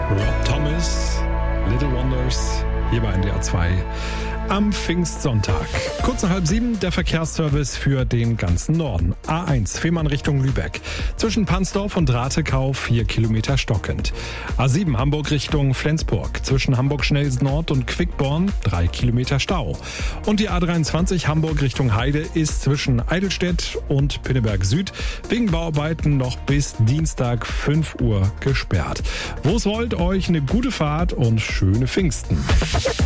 Rob Thomas, Little Wonders, hier bei NDR 2 am Pfingstsonntag. Kurz nach 6:30 der Verkehrsservice für den ganzen Norden. A1 Fehmarn Richtung Lübeck. Zwischen Pansdorf und Rathekau 4 Kilometer stockend. A7 Hamburg Richtung Flensburg. Zwischen Hamburg-Schnelsen Nord und Quickborn 3 Kilometer Stau. Und die A23 Hamburg Richtung Heide ist zwischen Eidelstedt und Pinneberg Süd wegen Bauarbeiten noch bis Dienstag 5 Uhr gesperrt. Wo es wollt, euch eine gute Fahrt und schöne Pfingsten.